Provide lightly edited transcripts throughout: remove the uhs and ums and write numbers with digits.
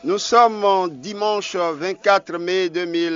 Nous sommes dimanche 24 mai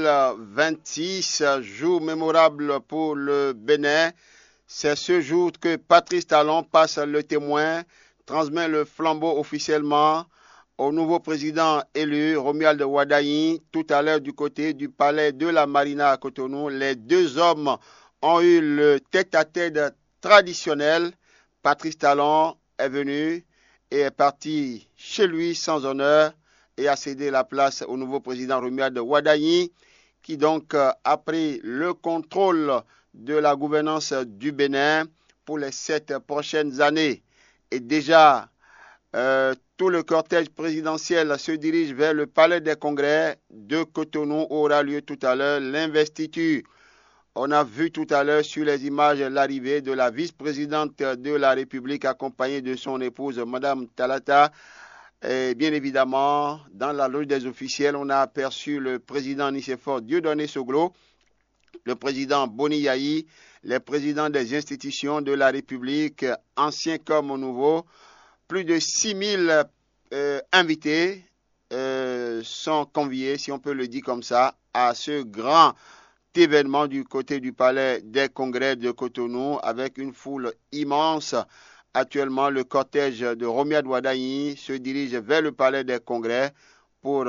2026, jour mémorable pour le Bénin. C'est ce jour que Patrice Talon passe le témoin, transmet le flambeau officiellement au nouveau président élu, Romuald Wadayi, tout à l'heure du côté du palais de la Marina à Cotonou. Les deux hommes ont eu le tête-à-tête traditionnel. Patrice Talon est venu et est parti chez lui sans honneur et a cédé la place au nouveau président Romuald Wadayi, qui donc a pris le contrôle de la gouvernance du Bénin pour les 7 prochaines années. Et déjà, tout le cortège présidentiel se dirige vers le palais des congrès de Cotonou où aura lieu tout à l'heure l'investiture. On a vu tout à l'heure sur les images l'arrivée de la vice-présidente de la République accompagnée de son épouse, Mme Talata. Et bien évidemment, dans la loge des officiels, on a aperçu le président Nicéphore Dieudonné Soglo, le président Boni Yahi, les présidents des institutions de la République, anciens comme nouveaux. Plus de 6000 invités sont conviés, si on peut le dire comme ça, à ce grand événement du côté du palais des congrès de Cotonou avec une foule immense. Actuellement, le cortège de Romuald Wadayi se dirige vers le palais des congrès pour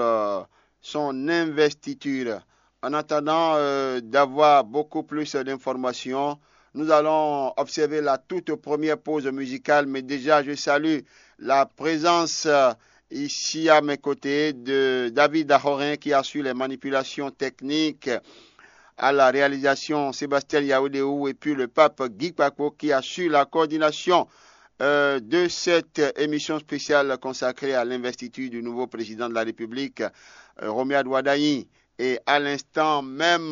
son investiture. En attendant d'avoir beaucoup plus d'informations, nous allons observer la toute première pause musicale, mais déjà je salue la présence ici à mes côtés de David Ahorin qui assure les manipulations techniques, à la réalisation Sébastien Yaoudéou et puis le pape Guy Kpako qui assure la coordination de cette émission spéciale consacrée à l'investiture du nouveau président de la République, Romuald Wadayi. Et à l'instant même,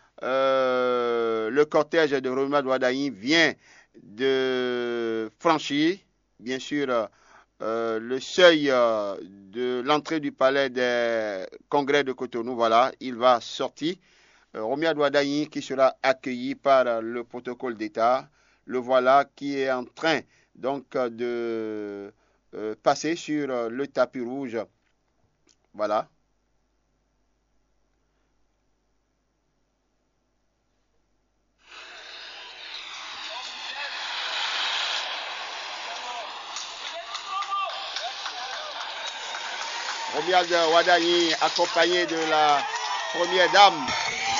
le cortège de Romuald Wadayi vient de franchir, bien sûr, le seuil de l'entrée du palais des congrès de Cotonou. Voilà, il va sortir. Romuald Wadayi qui sera accueilli par le protocole d'État. Le voilà qui est en train donc de passer sur le tapis rouge. Voilà. Romuald Wadayi accompagné de la première dame